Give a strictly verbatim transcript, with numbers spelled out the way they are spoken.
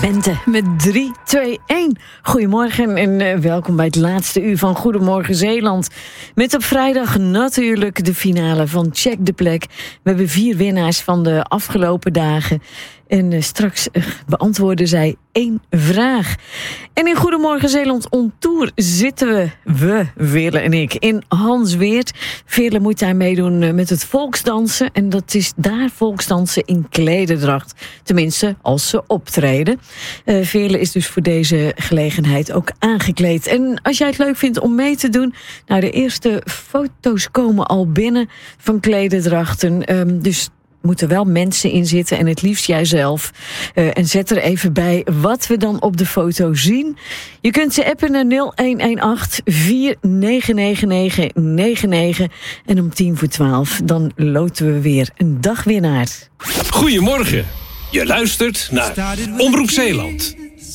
Bente met drie, twee, één. Goedemorgen en uh, welkom bij het laatste uur van Goedemorgen Zeeland. Met op vrijdag natuurlijk de finale van Check de Plek. We hebben vier winnaars van de afgelopen dagen. En uh, straks uh, beantwoorden zij één vraag. En in Goedemorgen Zeeland on tour zitten we, we, Veerle en ik, in Hansweert. Veerle moet daar meedoen uh, met het volksdansen. En dat is daar volksdansen in klederdracht. Tenminste, als ze optreden. Uh, Veerle is dus voor deze gelegenheid ook aangekleed. En als jij het leuk vindt om mee te doen, nou, de eerste foto's komen al binnen van klederdrachten. Um, dus moeten wel mensen in zitten en het liefst jijzelf. Uh, en zet er even bij wat we dan op de foto zien. Je kunt ze appen naar nul een een acht, vier negen negen negen negen negen. En om tien voor twaalf, dan loten we weer een dagwinnaar. Goedemorgen. Je luistert naar Omroep Zeeland.